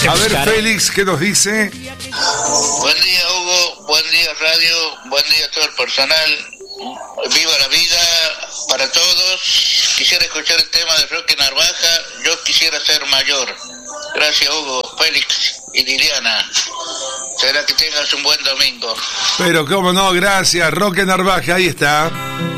A ver, Félix, ¿qué nos dice? Buen día, Hugo. Buen día, radio. Buen día a todo el personal. Viva la vida para todos. Quisiera escuchar el tema de Roque Narvaja. Yo quisiera ser mayor. Gracias, Hugo, Félix y Liliana. Será que tengas un buen domingo. Pero cómo no, gracias. Roque Narvaja, ahí está.